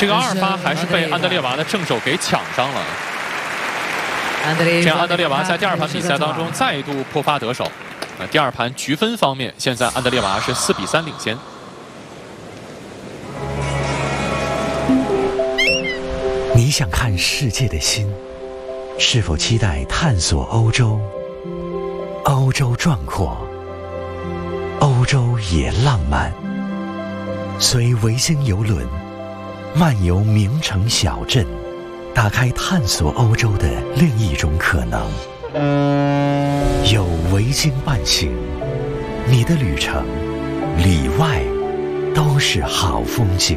这个2发还是被安德烈娃的正手给抢上了。这样，安德烈娃在第2盘比赛当中再度破发得手。第2盘局分方面，现在安德烈娃是4比3领先。 你想看世界的心，是否期待探索欧洲？欧洲壮阔，欧洲也浪漫。随维京游轮漫游名城小镇，打开探索欧洲的另一种可能。有维京伴行，你的旅程里外都是好风景。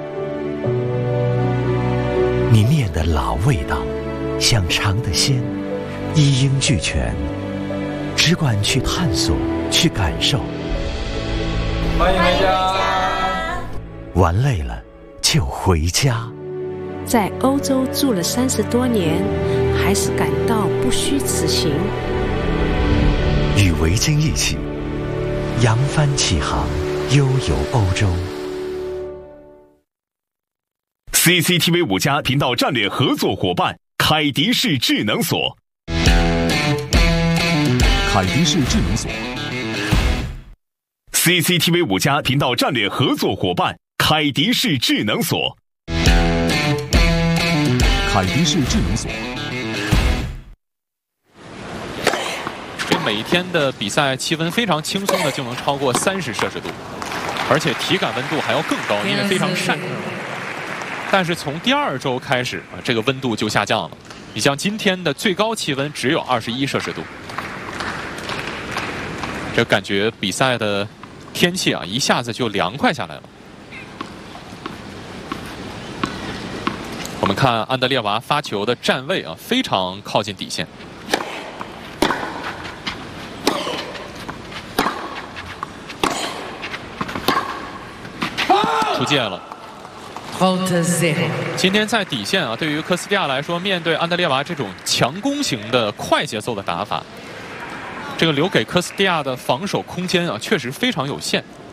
你念的老味道，想尝的鲜，一应俱全，只管去探索，去感受。 欢迎回家。 玩累了就回家。 在欧洲住了30多年，还是感到不虚此行。 与维京一起扬帆起航，悠游欧洲。 CCTV 5+频道战略合作伙伴凯迪仕智能锁。 凯迪仕智能锁。 CCTV 5+频道战略合作伙伴凯迪仕智能锁。 凯迪仕智能锁。 这每一天的比赛气温非常轻松的就能超过30摄氏度，而且体感温度还要更高，因为非常晒。但是从第2周开始这个温度就下降了。你像今天的最高气温只有21摄氏度，这感觉比赛的天气一下子就凉快下来了。我们看安德烈娃发球的站位非常靠近底线。出界了。今天在底线对于科斯蒂亚来说，面对安德烈娃这种强攻型的快节奏的打法，这个留给科斯蒂亚的防守空间确实非常有限。